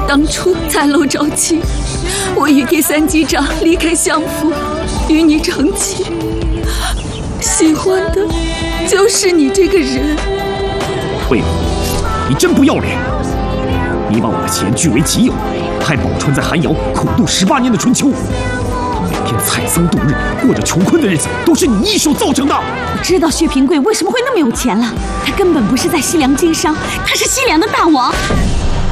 当初3楼招亲，我与第3机长离开相府，与你成亲，喜欢的就是你这个人。 魏母，你真不要脸！你把我的钱据为己有，害宝钏在寒窑苦度18年的春秋，每天采桑度日，过着穷困的日子，都是你一手造成的。 我知道薛平贵为什么会那么有钱了，他根本不是在西凉经商，他是西凉的大王。